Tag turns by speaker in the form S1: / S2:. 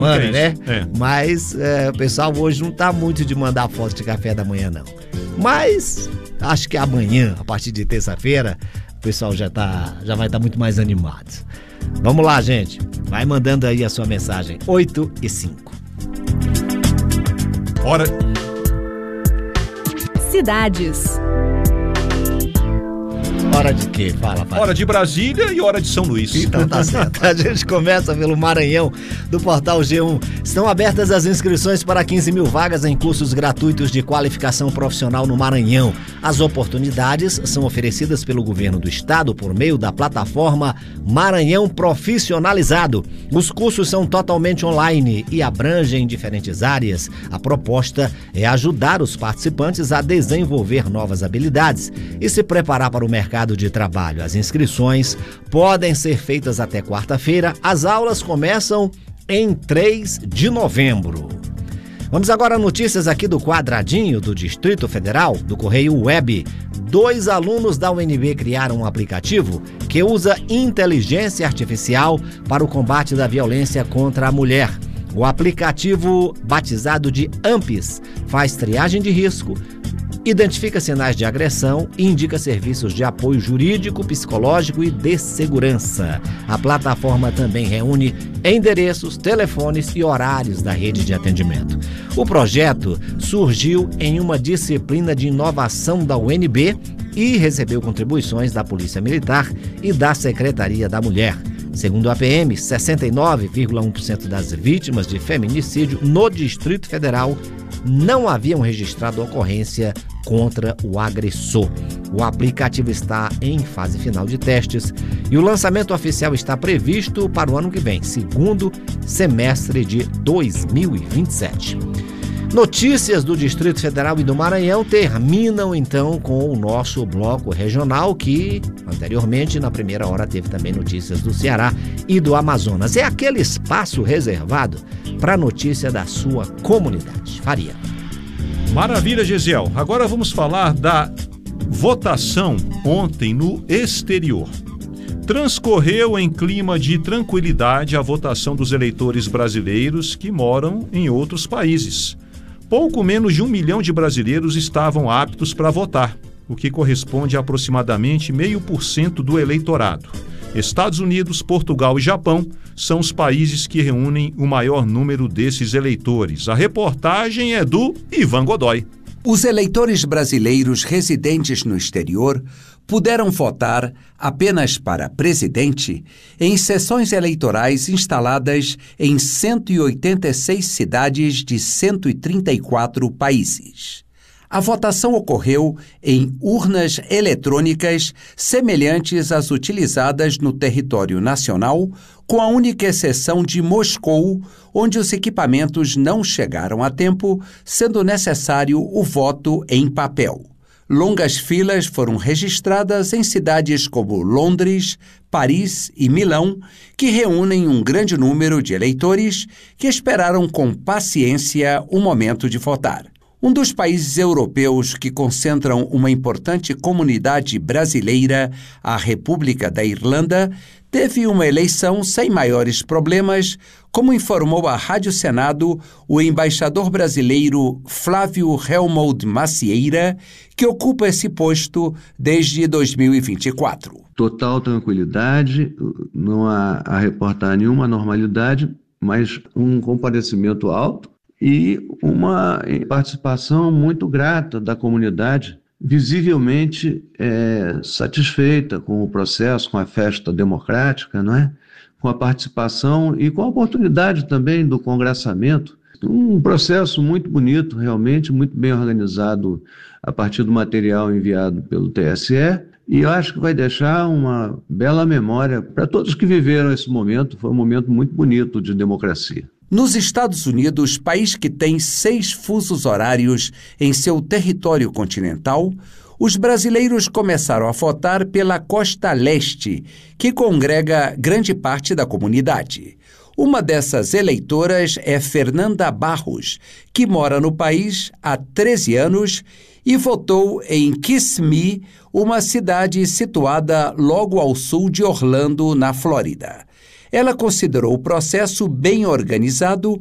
S1: Mano, né?
S2: É.
S1: Mas o pessoal hoje não tá muito de mandar foto de café da manhã, não. Mas acho que amanhã, a partir de terça-feira, o pessoal já vai estar muito mais animado. Vamos lá, gente. Vai mandando aí a sua mensagem. 8h05.
S2: Hora.
S3: Cidades.
S1: Hora de quê? Fala.
S2: Hora de Brasília e hora de São Luís.
S1: Então tá certo. A gente começa pelo Maranhão, do portal G1. Estão abertas as inscrições para 15 mil vagas em cursos gratuitos de qualificação profissional no Maranhão. As oportunidades são oferecidas pelo governo do estado por meio da plataforma Maranhão Profissionalizado. Os cursos são totalmente online e abrangem diferentes áreas. A proposta é ajudar os participantes a desenvolver novas habilidades e se preparar para o mercado de trabalho. As inscrições podem ser feitas até quarta-feira. As aulas começam em 3 de novembro. Vamos agora a notícias aqui do Quadradinho do Distrito Federal, do Correio Web. 2 alunos da UNB criaram um aplicativo que usa inteligência artificial para o combate da violência contra a mulher. O aplicativo, batizado de AMPS, faz triagem de risco, identifica sinais de agressão e indica serviços de apoio jurídico, psicológico e de segurança. A plataforma também reúne endereços, telefones e horários da rede de atendimento. O projeto surgiu em uma disciplina de inovação da UNB e recebeu contribuições da Polícia Militar e da Secretaria da Mulher. Segundo a PM, 69,1% das vítimas de feminicídio no Distrito Federal não haviam registrado ocorrência contra o agressor. O aplicativo está em fase final de testes e o lançamento oficial está previsto para o ano que vem, segundo semestre de 2027. Notícias do Distrito Federal e do Maranhão terminam então com o nosso bloco regional, que anteriormente na primeira hora teve também notícias do Ceará e do Amazonas. É aquele espaço reservado para notícia da sua comunidade. Faria.
S2: Maravilha, Gesiel. Agora vamos falar da votação ontem no exterior. Transcorreu em clima de tranquilidade a votação dos eleitores brasileiros que moram em outros países. Pouco menos de 1 milhão de brasileiros estavam aptos para votar, o que corresponde a aproximadamente 0,5% do eleitorado. Estados Unidos, Portugal e Japão são os países que reúnem o maior número desses eleitores. A reportagem é do Ivan Godoy.
S4: Os eleitores brasileiros residentes no exterior puderam votar apenas para presidente em sessões eleitorais instaladas em 186 cidades de 134 países. A votação ocorreu em urnas eletrônicas semelhantes às utilizadas no território nacional, com a única exceção de Moscou, onde os equipamentos não chegaram a tempo, sendo necessário o voto em papel. Longas filas foram registradas em cidades como Londres, Paris e Milão, que reúnem um grande número de eleitores que esperaram com paciência o momento de votar. Um dos países europeus que concentram uma importante comunidade brasileira, a República da Irlanda, teve uma eleição sem maiores problemas, como informou a Rádio Senado o embaixador brasileiro Flávio Helmold Macieira, que ocupa esse posto desde 2024.
S5: Total tranquilidade, não há a reportar nenhuma anormalidade, mas um comparecimento alto e uma participação muito grata da comunidade, visivelmente satisfeita com o processo, com a festa democrática, não é? Com a participação e com a oportunidade também do congressamento. Um processo muito bonito, realmente, muito bem organizado a partir do material enviado pelo TSE, e eu acho que vai deixar uma bela memória para todos que viveram esse momento. Foi um momento muito bonito de democracia.
S4: Nos Estados Unidos, país que tem 6 fusos horários em seu território continental, os brasileiros começaram a votar pela costa leste, que congrega grande parte da comunidade. Uma dessas eleitoras é Fernanda Barros, que mora no país há 13 anos e votou em Kissimmee, uma cidade situada logo ao sul de Orlando, na Flórida. Ela considerou o processo bem organizado,